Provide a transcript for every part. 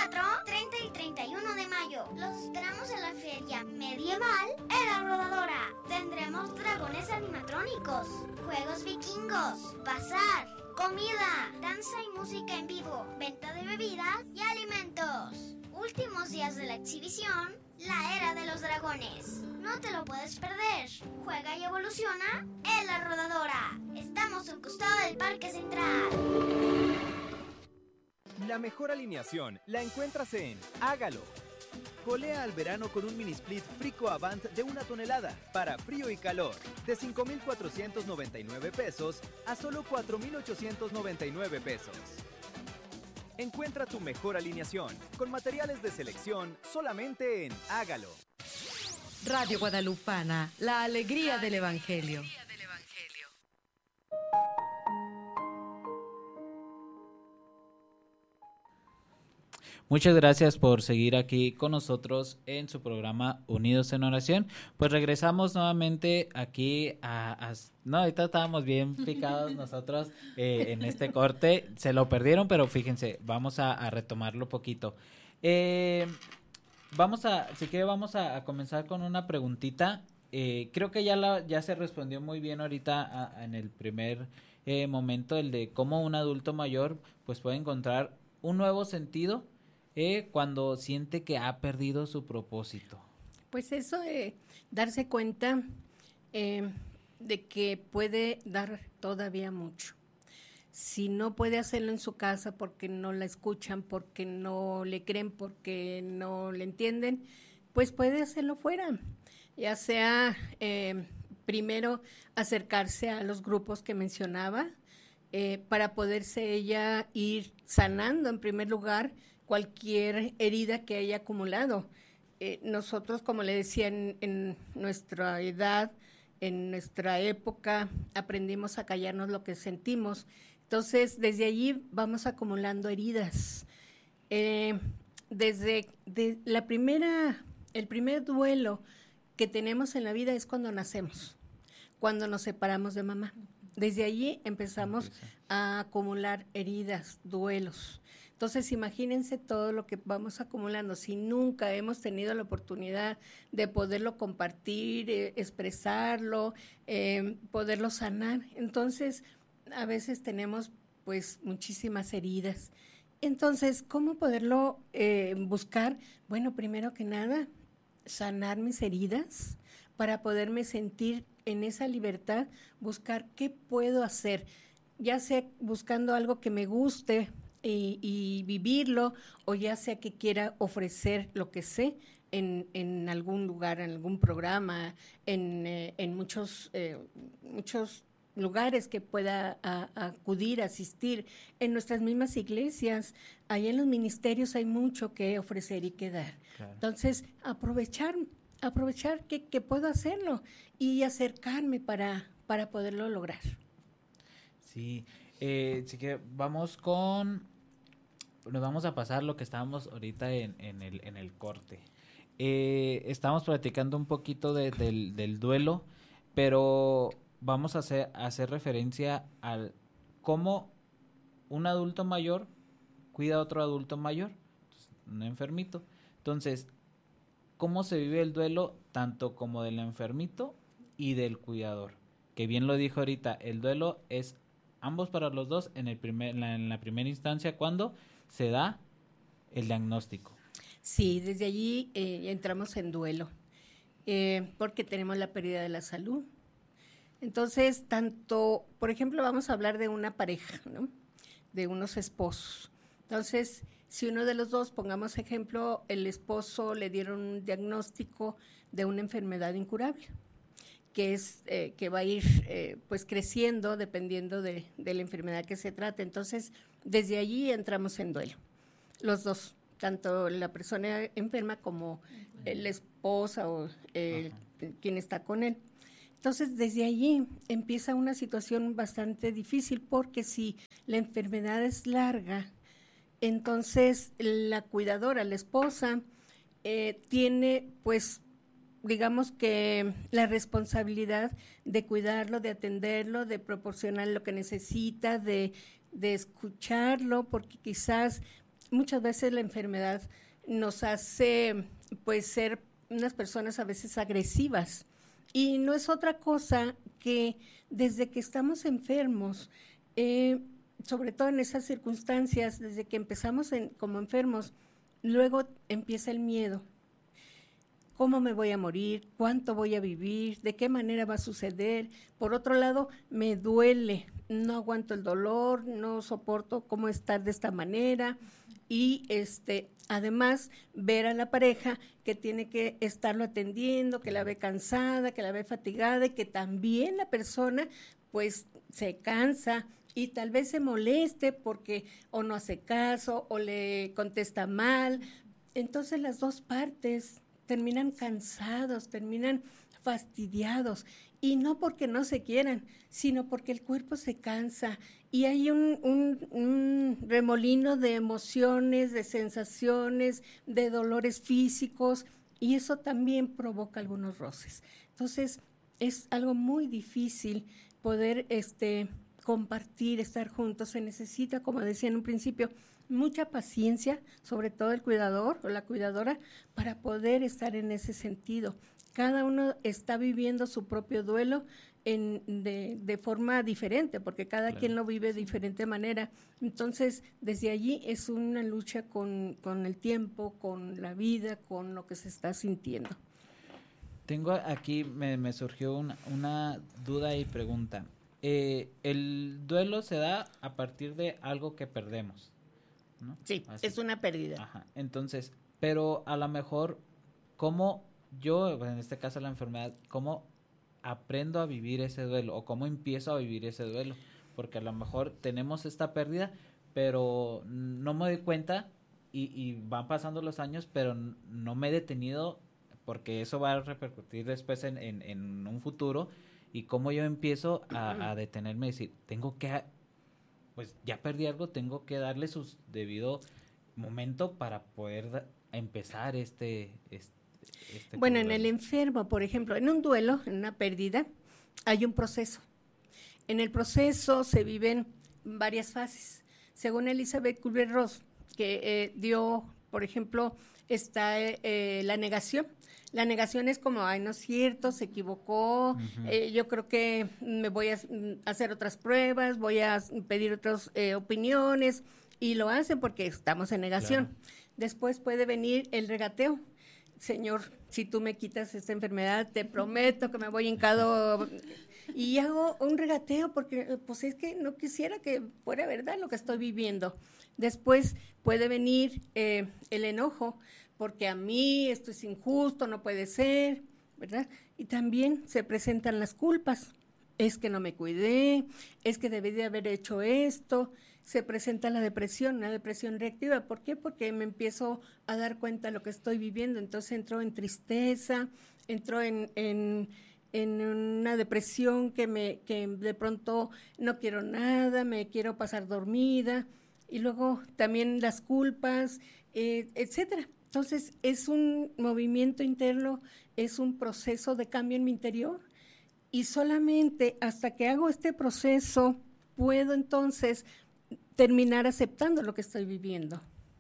24, 30 y 31 de mayo. Los esperamos en la feria medieval en La Rodadora. Tendremos dragones animatrónicos, juegos vikingos, bazar, comida, danza y música en vivo, venta de bebidas y alimentos. Últimos días de la exhibición, la era de los dragones. No te lo puedes perder. Juega y evoluciona en La Rodadora. Estamos a un costado del Parque Central. La mejor alineación la encuentras en Hágalo. Colea al verano con un mini split Frico Avant de 1 tonelada para frío y calor, de 5,499 pesos a solo 4,899 pesos. Encuentra tu mejor alineación con materiales de selección solamente en Hágalo. Radio Guadalupana, la alegría del Evangelio. Muchas gracias por seguir aquí con nosotros en su programa Unidos en Oración. Pues regresamos nuevamente aquí no, ahorita estábamos bien picados nosotros en este corte. Se lo perdieron, pero fíjense, vamos a retomarlo poquito. Vamos a comenzar con una preguntita. Creo que ya se respondió muy bien ahorita en el primer momento, el de cómo un adulto mayor pues puede encontrar un nuevo sentido cuando siente que ha perdido su propósito. Pues eso, darse cuenta de que puede dar todavía mucho. Si no puede hacerlo en su casa porque no la escuchan, porque no le creen, porque no le entienden, pues puede hacerlo fuera. Ya sea primero acercarse a los grupos que mencionaba, para poderse ella ir sanando en primer lugar cualquier herida que haya acumulado. Nosotros, como le decía, en nuestra edad, en nuestra época, aprendimos a callarnos lo que sentimos. Entonces, desde allí vamos acumulando heridas. El primer duelo que tenemos en la vida es cuando nacemos, cuando nos separamos de mamá. Desde allí empezamos a acumular heridas, duelos. Entonces, imagínense todo lo que vamos acumulando. Si nunca hemos tenido la oportunidad de poderlo compartir, expresarlo, poderlo sanar, entonces a veces tenemos pues muchísimas heridas. Entonces, ¿cómo poderlo buscar? Bueno, primero que nada, sanar mis heridas para poderme sentir en esa libertad, buscar qué puedo hacer, ya sea buscando algo que me guste y vivirlo, o ya sea que quiera ofrecer lo que sé en algún lugar, en algún programa, en muchos lugares que pueda acudir, asistir, en nuestras mismas iglesias, ahí en los ministerios hay mucho que ofrecer y que dar. Claro. Entonces, aprovechar que puedo hacerlo y acercarme para poderlo lograr. Sí, así que nos vamos a pasar lo que estábamos ahorita en el corte. Estamos platicando un poquito del duelo, pero vamos a hacer referencia al cómo un adulto mayor cuida a otro adulto mayor, un enfermito. Entonces, ¿cómo se vive el duelo tanto como del enfermito y del cuidador? Que bien lo dijo ahorita, el duelo es ambos para los dos en la primera instancia cuando se da el diagnóstico. Sí, desde allí entramos en duelo, porque tenemos la pérdida de la salud. Entonces, por ejemplo, vamos a hablar de una pareja, ¿no? De unos esposos. Entonces, si uno de los dos, pongamos ejemplo, el esposo le dieron un diagnóstico de una enfermedad incurable, que es que va a ir pues creciendo dependiendo de la enfermedad que se trate. Entonces, desde allí entramos en duelo, los dos, tanto la persona enferma como la esposa o quien está con él. Entonces, desde allí empieza una situación bastante difícil, porque si la enfermedad es larga, entonces la cuidadora, la esposa, tiene pues digamos que la responsabilidad de cuidarlo, de atenderlo, de proporcionar lo que necesita, de escucharlo, porque quizás muchas veces la enfermedad nos hace pues ser unas personas a veces agresivas, y no es otra cosa que desde que estamos enfermos, sobre todo en esas circunstancias, desde que empezamos como enfermos, luego empieza el miedo. ¿Cómo me voy a morir? ¿Cuánto voy a vivir? ¿De qué manera va a suceder? Por otro lado, me duele, no aguanto el dolor, no soporto cómo estar de esta manera, y además ver a la pareja que tiene que estarlo atendiendo, que la ve cansada, que la ve fatigada, y que también la persona pues se cansa y tal vez se moleste porque o no hace caso o le contesta mal. Entonces las dos partes terminan cansados, terminan fastidiados, y no porque no se quieran, sino porque el cuerpo se cansa y hay un remolino de emociones, de sensaciones, de dolores físicos, y eso también provoca algunos roces. Entonces es algo muy difícil poder compartir, estar juntos. Se necesita, como decía en un principio, mucha paciencia, sobre todo el cuidador o la cuidadora, para poder estar en ese sentido. Cada uno está viviendo su propio duelo de forma diferente, porque cada quien lo vive de diferente manera. Entonces, desde allí es una lucha con el tiempo, con la vida, con lo que se está sintiendo. Tengo aquí, me surgió una duda y pregunta. El duelo se da a partir de algo que perdemos, ¿no? Sí, así. Es una pérdida. Ajá. Entonces, pero a lo mejor, ¿cómo yo, en este caso la enfermedad, cómo aprendo a vivir ese duelo o cómo empiezo a vivir ese duelo? Porque a lo mejor tenemos esta pérdida, pero no me doy cuenta y van pasando los años, pero no me he detenido, porque eso va a repercutir después en un futuro. Y cómo yo empiezo a detenerme y decir, pues ya perdí algo, tengo que darle su debido momento para poder empezar Bueno, en el enfermo, por ejemplo, en un duelo, en una pérdida, hay un proceso. En el proceso se viven varias fases. Según Elizabeth Kubler-Ross, que dio, por ejemplo, está la negación. La negación es como, ay, no es cierto, se equivocó, yo creo que me voy a hacer otras pruebas, voy a pedir otras opiniones, y lo hacen porque estamos en negación. Claro. Después puede venir el regateo. Señor, si tú me quitas esta enfermedad, te prometo que me voy hincado y hago un regateo porque pues es que no quisiera que fuera verdad lo que estoy viviendo. Después puede venir el enojo, porque a mí esto es injusto, no puede ser, ¿verdad? Y también se presentan las culpas. Es que no me cuidé, es que debí de haber hecho esto. Se presenta la depresión, una depresión reactiva. ¿Por qué? Porque me empiezo a dar cuenta de lo que estoy viviendo. Entonces entro en tristeza, entro en una depresión que de pronto no quiero nada, me quiero pasar dormida. Y luego también las culpas, etcétera. Entonces es un movimiento interno, es un proceso de cambio en mi interior, y solamente hasta que hago este proceso puedo entonces terminar aceptando lo que estoy viviendo.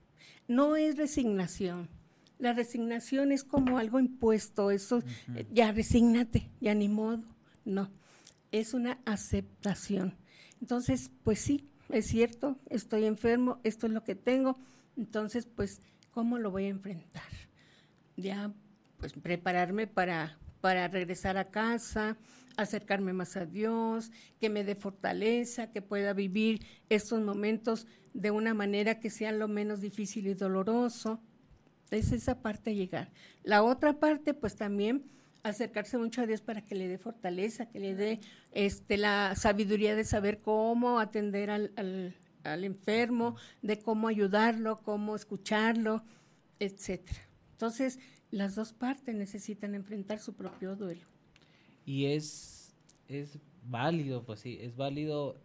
No es resignación. La resignación es como algo impuesto, eso, ya resígnate, ya ni modo. No, es una aceptación. Entonces, pues sí, es cierto, estoy enfermo, esto es lo que tengo, entonces pues, ¿cómo lo voy a enfrentar? Ya, pues prepararme para regresar a casa, acercarme más a Dios, que me dé fortaleza, que pueda vivir estos momentos de una manera que sea lo menos difícil y doloroso. Es esa parte llegar. La otra parte, pues también acercarse mucho a Dios para que le dé fortaleza, que le dé la sabiduría de saber cómo atender al enfermo, de cómo ayudarlo, cómo escucharlo, etcétera. Entonces, las dos partes necesitan enfrentar su propio duelo. Y es válido, pues sí, es válido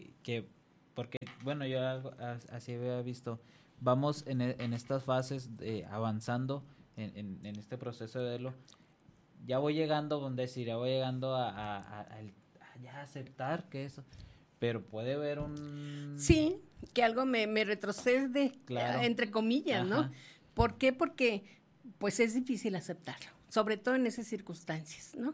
porque, bueno, yo así había visto, vamos en estas fases avanzando en este proceso de duelo. Ya voy llegando, ya voy llegando a ya aceptar que eso, pero puede haber Sí, que algo me retrocede, Claro. entre comillas, ¿no? Ajá. ¿Por qué? Porque pues es difícil aceptarlo, sobre todo en esas circunstancias, ¿no?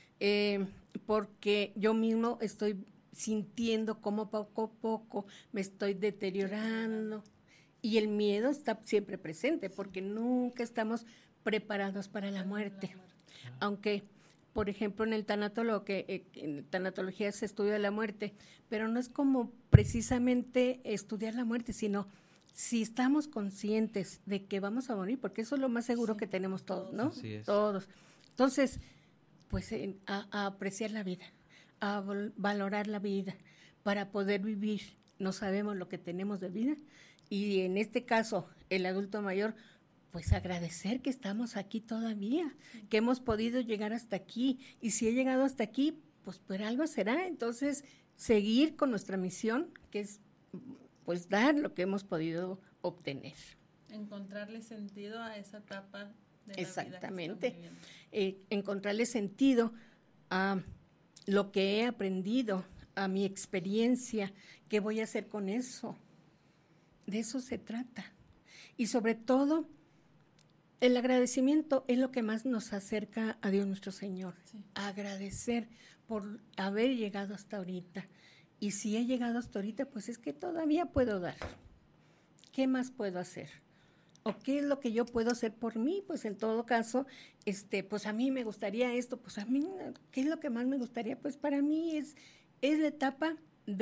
Porque yo mismo estoy sintiendo cómo poco a poco me estoy deteriorando y el miedo está siempre presente porque nunca estamos preparados para la muerte. Aunque, por ejemplo, en el tanatólogo, que en tanatología se estudia la muerte, pero no es como precisamente estudiar la muerte, sino si estamos conscientes de que vamos a morir, porque eso es lo más seguro que tenemos todos, ¿no? Así es. Todos. Entonces, pues a apreciar la vida, a valorar la vida para poder vivir. No sabemos lo que tenemos de vida y en este caso, el adulto mayor, pues agradecer que estamos aquí todavía, que hemos podido llegar hasta aquí y si he llegado hasta aquí, pues por algo será. Entonces, seguir con nuestra misión, que es pues dar lo que hemos podido obtener. Encontrarle sentido a esa etapa de Exactamente. la vida que están viviendo. Encontrarle sentido a lo que he aprendido, a mi experiencia, qué voy a hacer con eso. De eso se trata. Y sobre todo, el agradecimiento es lo que más nos acerca a Dios nuestro Señor. Sí. Agradecer por haber llegado hasta ahorita. Y si he llegado hasta ahorita, pues es que todavía puedo dar. ¿Qué más puedo hacer? ¿O qué es lo que yo puedo hacer por mí? Pues en todo caso, pues a mí me gustaría esto, pues a mí, ¿qué es lo que más me gustaría? Pues para mí es la etapa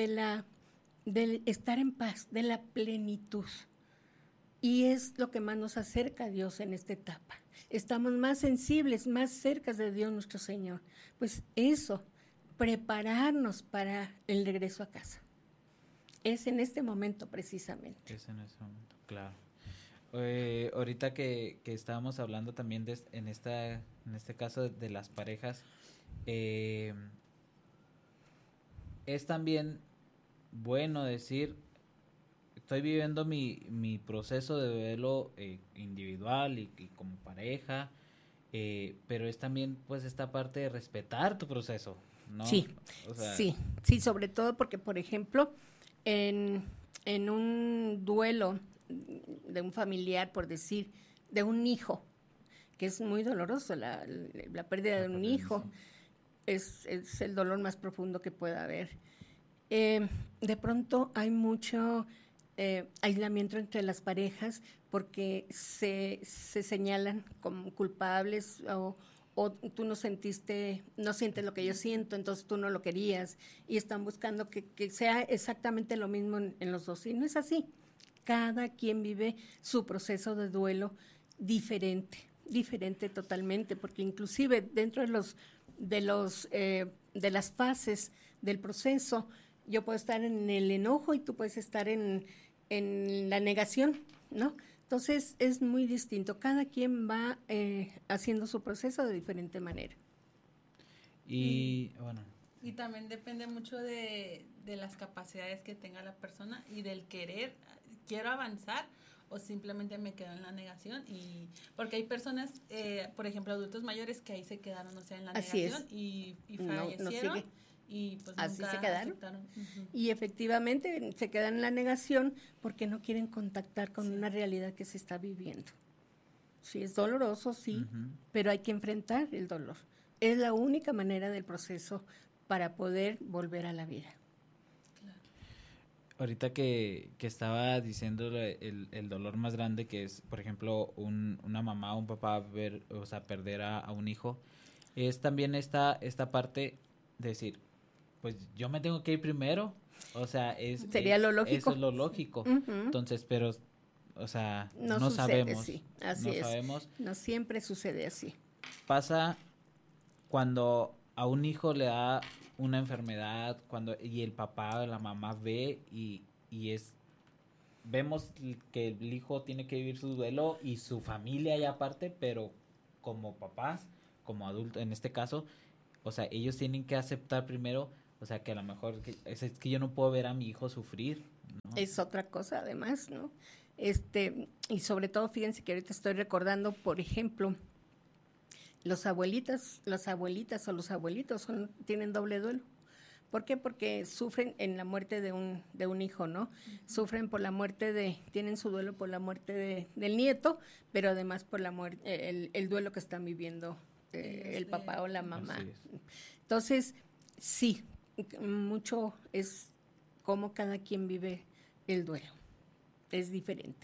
del estar en paz, de la plenitud. Y es lo que más nos acerca a Dios en esta etapa. Estamos más sensibles, más cerca de Dios nuestro Señor. Pues eso, prepararnos para el regreso a casa. Es en este momento precisamente. Es en ese momento, claro. Ahorita que estábamos hablando también en este caso de las parejas, es también bueno decir, estoy viviendo mi proceso de duelo individual y como pareja, pero es también pues esta parte de respetar tu proceso, ¿no? Sí, O sea, sí, sobre todo porque, por ejemplo, en un duelo de un familiar, por decir, de un hijo, que es muy doloroso, la pérdida de un hijo, es el dolor más profundo que pueda haber. De pronto hay mucho aislamiento entre las parejas porque se señalan como culpables o tú no sientes lo que yo siento, entonces tú no lo querías y están buscando que sea exactamente lo mismo en los dos. Y no es así. Cada quien vive su proceso de duelo diferente totalmente, porque inclusive dentro de las fases del proceso, yo puedo estar en el enojo y tú puedes estar en la negación, ¿no? Entonces es muy distinto. Cada quien va haciendo su proceso de diferente manera. y bueno, Y también depende mucho de las capacidades que tenga la persona y del querer, quiero avanzar o simplemente me quedo en la negación. Y porque hay personas, por ejemplo, adultos mayores que ahí se quedaron, o sea, en la Así negación es. y No fallecieron. sigue. Y pues Así nunca se quedaron. aceptaron. Ujú. Y efectivamente se quedan en la negación porque no quieren contactar con Sí. una realidad que se está viviendo. Sí, es doloroso, sí, ujú. pero hay que enfrentar el dolor. Es la única manera del proceso para poder volver a la vida. Ahorita que estaba diciendo el dolor más grande que es, por ejemplo, una mamá o un papá perder a un hijo, es también esta parte de decir, pues yo me tengo que ir primero, o sea, Sería lo lógico. Eso es lo lógico. Ujú. Entonces, pero, o sea, no sucede, sabemos. sí, así no es. sabemos. No siempre sucede así. Pasa cuando a un hijo le da una enfermedad, y el papá o la mamá ve y vemos que el hijo tiene que vivir su duelo y su familia ya aparte, pero como papás, como adultos en este caso, o sea, ellos tienen que aceptar primero, o sea, que a lo mejor es que yo no puedo ver a mi hijo sufrir, ¿no? Es otra cosa además, ¿no? Y sobre todo, fíjense que ahorita estoy recordando, por ejemplo, las abuelitas o los abuelitos tienen doble duelo, ¿Por qué? Porque sufren en la muerte de un hijo, ¿no? Sufren por la muerte tienen su duelo por la muerte del nieto, pero además por la muerte, el duelo que están viviendo el papá o la mamá. Entonces, sí, mucho es cómo cada quien vive el duelo. Es diferente.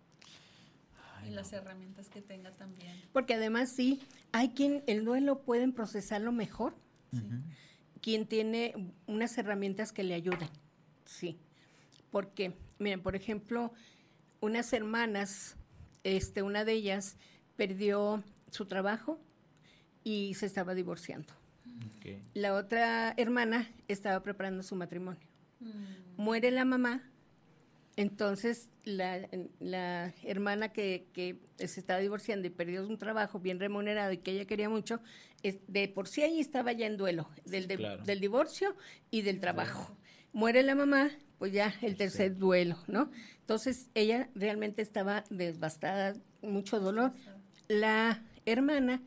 Y las herramientas que tenga también. Porque además sí, hay quien el duelo pueden procesarlo mejor, quien tiene unas herramientas que le ayuden, sí. Porque, miren, por ejemplo, unas hermanas, una de ellas perdió su trabajo y se estaba divorciando. Okay. La otra hermana estaba preparando su matrimonio. Muere la mamá. Entonces, la hermana que se estaba divorciando y perdió un trabajo bien remunerado y que ella quería mucho, de por sí ahí estaba ya en duelo, del divorcio y del trabajo. Sí. Muere la mamá, pues ya el tercer duelo, ¿no? Entonces, ella realmente estaba devastada, mucho dolor. La hermana,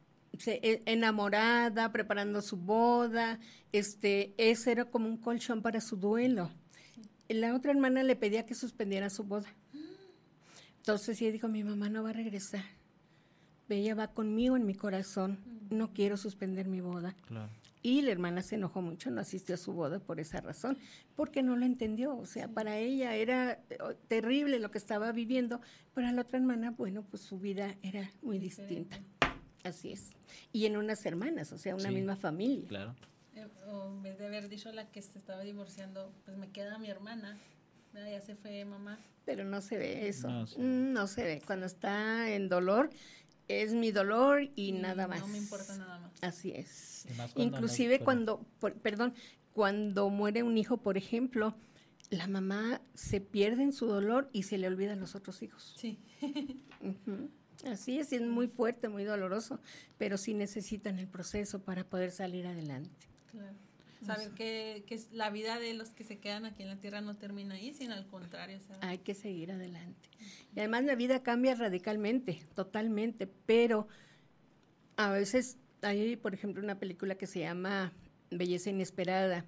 enamorada, preparando su boda, ese era como un colchón para su duelo. La otra hermana le pedía que suspendiera su boda. Entonces ella dijo, mi mamá no va a regresar. Ella va conmigo en mi corazón. No quiero suspender mi boda. Claro. Y la hermana se enojó mucho, no asistió a su boda por esa razón, porque no lo entendió. O sea, para ella era terrible lo que estaba viviendo. Para la otra hermana, bueno, pues su vida era muy distinta. Así es. Y en unas hermanas, o sea, una misma familia. Claro. O en vez de haber dicho la que se estaba divorciando, pues me queda mi hermana, ya se fue mamá. Pero no se ve eso, no se ve. Cuando está en dolor, es mi dolor y nada más. No me importa nada más. Así es. Inclusive cuando muere un hijo, por ejemplo, la mamá se pierde en su dolor y se le olvidan los otros hijos. Sí. Así es muy fuerte, muy doloroso, pero sí necesitan el proceso para poder salir adelante. Claro. Saber que la vida de los que se quedan aquí en la tierra no termina ahí, sino al contrario. O sea, hay que seguir adelante. Y además la vida cambia radicalmente, totalmente, pero a veces hay, por ejemplo, una película que se llama Belleza Inesperada.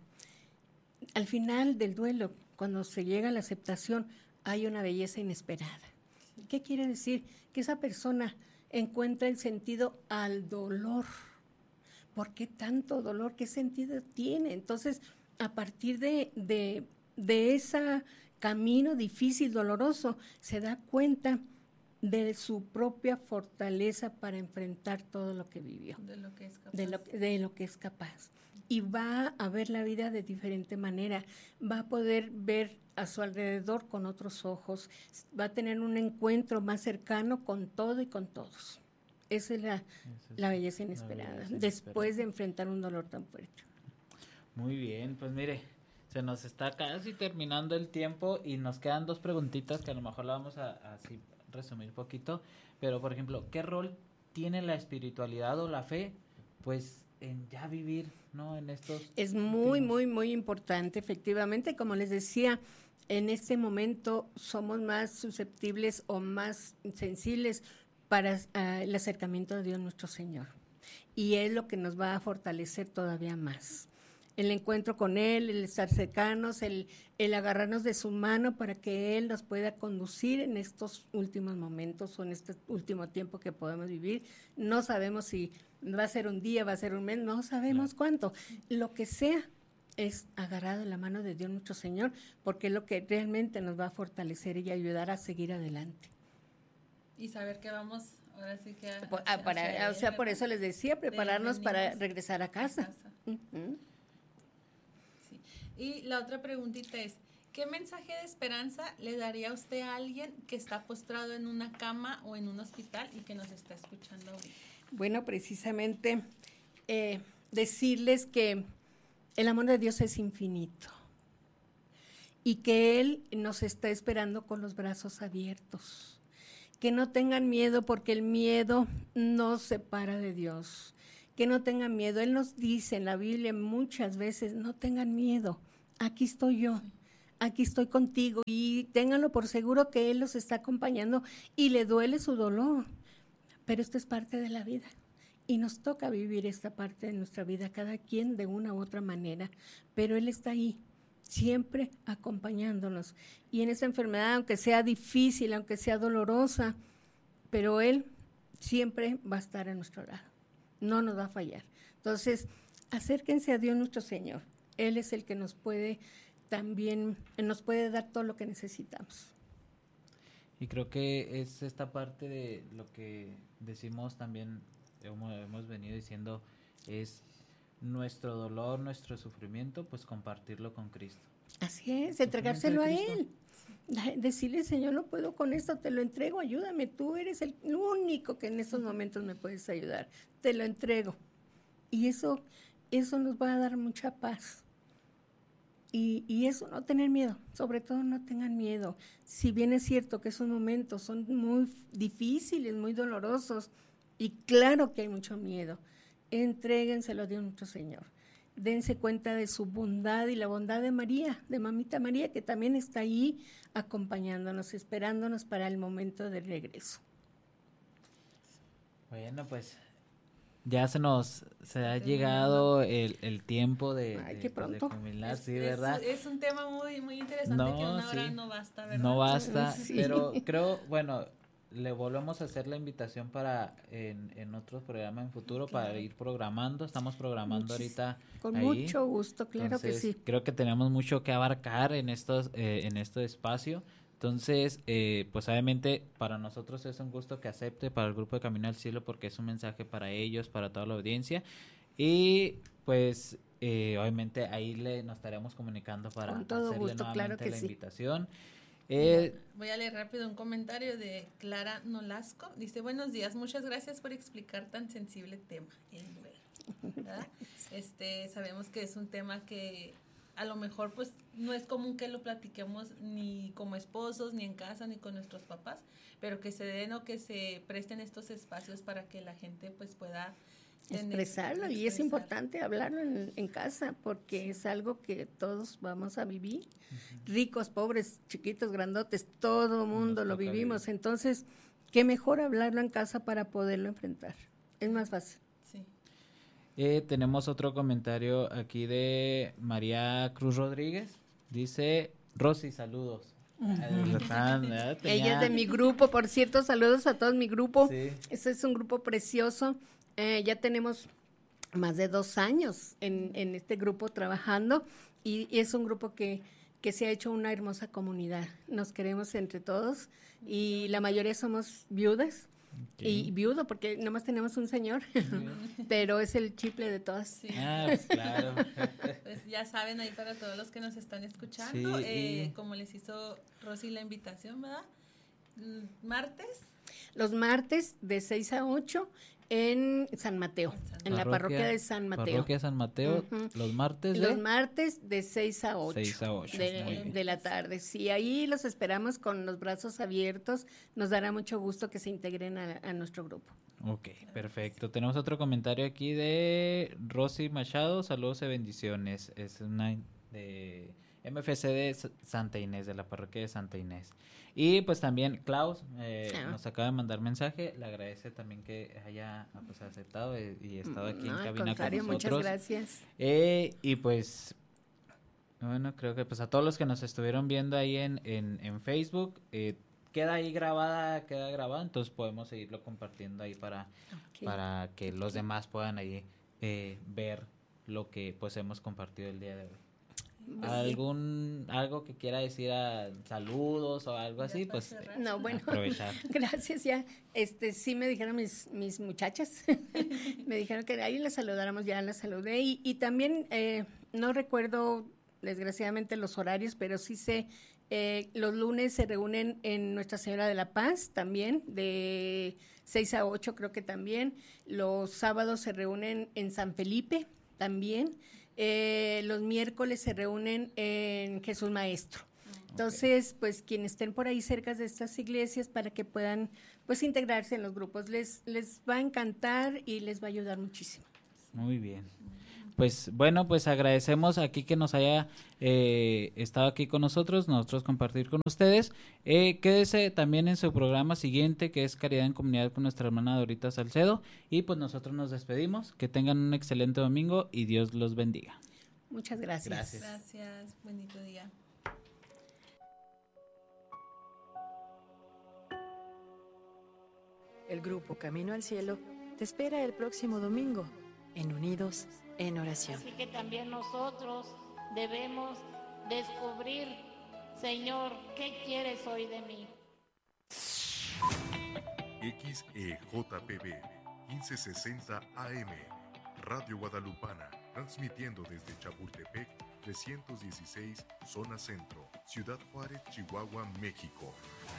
Al final del duelo, cuando se llega a la aceptación, hay una belleza inesperada. ¿Qué quiere decir? Que esa persona encuentra el sentido al dolor. ¿Por qué tanto dolor? ¿Qué sentido tiene? Entonces, a partir de ese camino difícil, doloroso, se da cuenta de su propia fortaleza para enfrentar todo lo que vivió. De lo que es capaz. De lo que es capaz. Y va a ver la vida de diferente manera. Va a poder ver a su alrededor con otros ojos. Va a tener un encuentro más cercano con todo y con todos. Esa es la belleza inesperada, después de enfrentar un dolor tan fuerte. Muy bien, pues mire, se nos está casi terminando el tiempo y nos quedan 2 preguntitas que a lo mejor la vamos a así resumir un poquito, pero por ejemplo, ¿qué rol tiene la espiritualidad o la fe, pues, en ya vivir, ¿no? En estos... Es muy, muy, muy importante, efectivamente, como les decía, en este momento somos más susceptibles o más sensibles para el acercamiento de Dios nuestro Señor. Y es lo que nos va a fortalecer todavía más. El encuentro con Él, el estar cercanos, el agarrarnos de su mano para que Él nos pueda conducir en estos últimos momentos o en este último tiempo que podemos vivir. No sabemos si va a ser un día, va a ser un mes, no sabemos cuánto. Lo que sea es agarrado de la mano de Dios nuestro Señor, porque es lo que realmente nos va a fortalecer y ayudar a seguir adelante. Y saber que vamos, ahora sí que... por eso les decía, prepararnos para regresar a casa. Uh-huh. Sí. Y la otra preguntita es, ¿qué mensaje de esperanza le daría usted a alguien que está postrado en una cama o en un hospital y que nos está escuchando ahorita? Bueno, precisamente decirles que el amor de Dios es infinito y que Él nos está esperando con los brazos abiertos. Que no tengan miedo porque el miedo nos separa de Dios. Que no tengan miedo. Él nos dice en la Biblia muchas veces, no tengan miedo. Aquí estoy yo. Aquí estoy contigo. Y ténganlo por seguro que Él los está acompañando y le duele su dolor. Pero esto es parte de la vida. Y nos toca vivir esta parte de nuestra vida, cada quien de una u otra manera, pero Él está ahí, siempre acompañándonos. Y en esta enfermedad, aunque sea difícil, aunque sea dolorosa, pero Él siempre va a estar a nuestro lado, no nos va a fallar. Entonces, acérquense a Dios nuestro Señor. Él es el que nos puede también, nos puede dar todo lo que necesitamos. Y creo que es esta parte de lo que decimos también, hemos venido diciendo, es nuestro dolor, nuestro sufrimiento, pues compartirlo con Cristo. Así es, entregárselo a Él. Decirle, Señor, no puedo con esto, te lo entrego, ayúdame, tú eres el único que en estos momentos me puedes ayudar, te lo entrego. Y eso nos va a dar mucha paz. Y eso, no tener miedo, sobre todo no tengan miedo. Si bien es cierto que esos momentos son muy difíciles, muy dolorosos, y claro que hay mucho miedo, entréguenselo a Dios nuestro Señor. Dense cuenta de su bondad y la bondad de María, de Mamita María, que también está ahí acompañándonos, esperándonos para el momento del regreso. Bueno, pues ya se ha llegado el tiempo de culminar, sí, ¿verdad? Es un tema muy, muy interesante, que una hora no basta, ¿verdad? No basta, Sí. pero creo, bueno, le volvemos a hacer la invitación para en otros programas en futuro, claro, para ir programando. Estamos programando ahorita con ahí. Mucho gusto, claro. Entonces, que sí. Creo que tenemos mucho que abarcar en este espacio. Entonces, pues obviamente para nosotros es un gusto que acepte, para el grupo de Camino al Cielo, porque es un mensaje para ellos, para toda la audiencia. Y pues obviamente ahí nos estaremos comunicando para con todo hacerle gusto, nuevamente claro que la sí. invitación. Voy a leer rápido un comentario de Clara Nolasco. Dice, buenos días, muchas gracias por explicar tan sensible tema, el duelo. ¿Verdad? Sabemos que es un tema que a lo mejor pues no es común que lo platiquemos ni como esposos, ni en casa, ni con nuestros papás, pero que se den o que se presten estos espacios para que la gente pues pueda expresarlo. Y es importante hablarlo en casa, porque es algo que todos vamos a vivir, ricos, pobres, chiquitos, grandotes, todo mundo lo vivimos. Entonces, qué mejor hablarlo en casa para poderlo enfrentar, es más fácil. Tenemos otro comentario aquí de María Cruz Rodríguez. Dice, Rosy, saludos. Ella es de mi grupo, por cierto, saludos a todo mi grupo. Sí. Este es un grupo precioso. Ya tenemos más de 2 años en este grupo trabajando, y es un grupo que se ha hecho una hermosa comunidad. Nos queremos entre todos y la mayoría somos viudas. Okay. Y viudo, porque nomás tenemos un señor, pero es el chiple de todas. Sí. Pues claro. Pues ya saben, ahí para todos los que nos están escuchando, sí, como les hizo Rosy la invitación, ¿verdad? Los martes de 6 a 8 en San Mateo, en la parroquia de San Mateo. Parroquia de San Mateo, los martes de 6 a 8. 6 a 8. De la tarde. Sí, ahí los esperamos con los brazos abiertos. Nos dará mucho gusto que se integren a nuestro grupo. Ok, perfecto. Tenemos otro comentario aquí de Rosy Machado. Saludos y bendiciones. Es una de MFC de Santa Inés, de la parroquia de Santa Inés. Y pues también Klaus nos acaba de mandar mensaje, le agradece también que haya pues, aceptado y estado aquí en cabina con nosotros. Muchas gracias. Y pues, bueno, creo que pues a todos los que nos estuvieron viendo ahí en Facebook, queda grabado, entonces podemos seguirlo compartiendo ahí para que los demás puedan ahí ver lo que pues hemos compartido el día de hoy. Algo que quiera decir, saludos o algo así, pues no, bueno, aprovechar. Gracias. Ya sí me dijeron mis muchachas me dijeron que ahí las saludáramos, ya las saludé, y también no recuerdo desgraciadamente los horarios, pero sí sé, los lunes se reúnen en Nuestra Señora de la Paz también, de 6 a 8 creo que también. Los sábados se reúnen en San Felipe también. Los miércoles se reúnen en Jesús Maestro. Entonces, pues quienes estén por ahí cerca de estas iglesias, para que puedan pues integrarse en los grupos, les va a encantar y les va a ayudar muchísimo. Muy bien. pues bueno, pues agradecemos aquí que nos haya estado aquí con nosotros compartir con ustedes. Quédese también en su programa siguiente, que es Caridad en Comunidad con nuestra hermana Dorita Salcedo, y pues nosotros nos despedimos. Que tengan un excelente domingo y Dios los bendiga. Muchas gracias. Gracias, bonito día. El grupo Camino al Cielo te espera el próximo domingo en Unidos en Oración. Así que también nosotros debemos descubrir, Señor, ¿qué quieres hoy de mí? XEJPB 1560 AM, Radio Guadalupana, transmitiendo desde Chapultepec 316, Zona Centro, Ciudad Juárez, Chihuahua, México.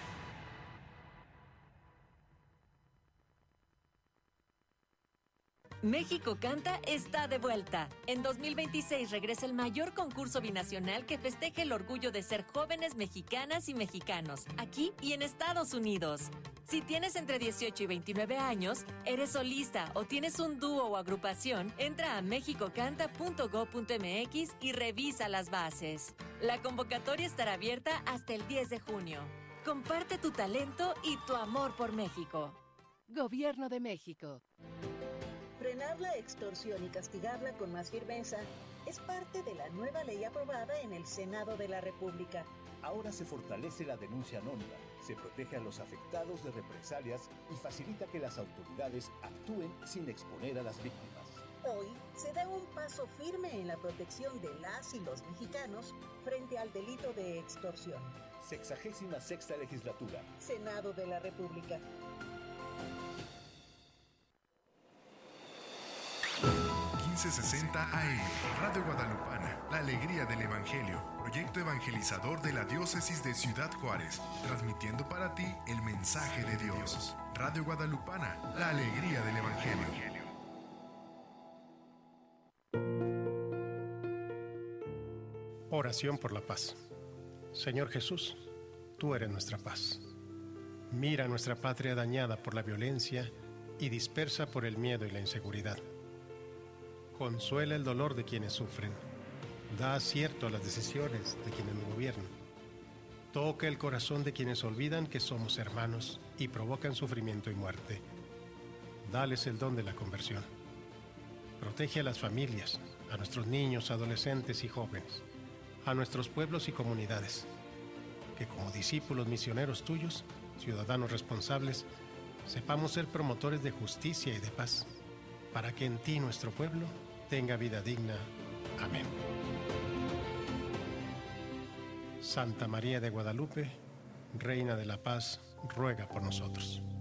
México Canta está de vuelta. En 2026 regresa el mayor concurso binacional que festeja el orgullo de ser jóvenes mexicanas y mexicanos, aquí y en Estados Unidos. Si tienes entre 18 y 29 años, eres solista o tienes un dúo o agrupación, entra a mexicocanta.go.mx y revisa las bases. La convocatoria estará abierta hasta el 10 de junio. Comparte tu talento y tu amor por México. Gobierno de México. Frenar la extorsión y castigarla con más firmeza es parte de la nueva ley aprobada en el Senado de la República. Ahora se fortalece la denuncia anónima, se protege a los afectados de represalias y facilita que las autoridades actúen sin exponer a las víctimas. Hoy se da un paso firme en la protección de las y los mexicanos frente al delito de extorsión. 66ª Legislatura. Senado de la República. 1560 AM, Radio Guadalupana, la alegría del Evangelio, proyecto evangelizador de la diócesis de Ciudad Juárez, transmitiendo para ti el mensaje de Dios. Radio Guadalupana, la alegría del Evangelio. Oración por la paz. Señor Jesús, tú eres nuestra paz. Mira nuestra patria dañada por la violencia y dispersa por el miedo y la inseguridad. Consuela el dolor de quienes sufren. Da acierto a las decisiones de quienes nos gobiernan. Toca el corazón de quienes olvidan que somos hermanos y provocan sufrimiento y muerte. Dales el don de la conversión. Protege a las familias, a nuestros niños, adolescentes y jóvenes, a nuestros pueblos y comunidades. Que como discípulos misioneros tuyos, ciudadanos responsables, sepamos ser promotores de justicia y de paz, para que en ti nuestro pueblo tenga vida digna. Amén. Santa María de Guadalupe, Reina de la Paz, ruega por nosotros.